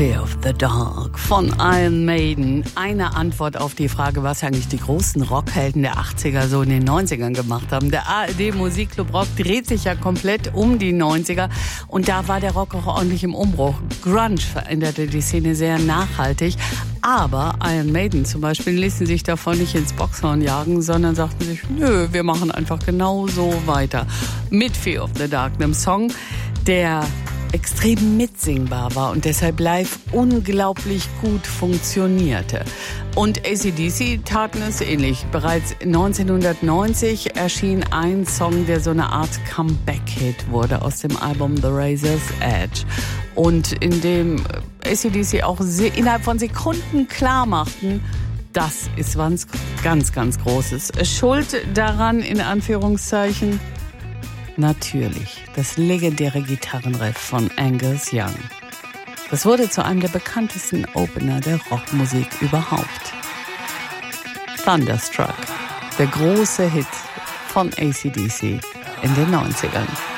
Fear of the Dark von Iron Maiden. Eine Antwort auf die Frage, was eigentlich die großen Rockhelden der 80er so in den 90ern gemacht haben. Der ARD Musikclub Rock dreht sich ja komplett um die 90er und da war der Rock auch ordentlich im Umbruch. Grunge veränderte die Szene sehr nachhaltig, aber Iron Maiden zum Beispiel ließen sich davon nicht ins Boxhorn jagen, sondern sagten sich, nö, wir machen einfach genau so weiter. Mit Fear of the Dark, einem Song, der extrem mitsingbar war und deshalb live unglaublich gut funktionierte. Und AC/DC taten es ähnlich. Bereits 1990 erschien ein Song, der so eine Art Comeback-Hit wurde aus dem Album The Razor's Edge. Und in dem AC/DC auch innerhalb von Sekunden klar machten, das ist was ganz, ganz Großes. Schuld daran, in Anführungszeichen, natürlich das legendäre Gitarrenriff von Angus Young. Das wurde zu einem der bekanntesten Opener der Rockmusik überhaupt. Thunderstruck, der große Hit von AC/DC in den 90ern.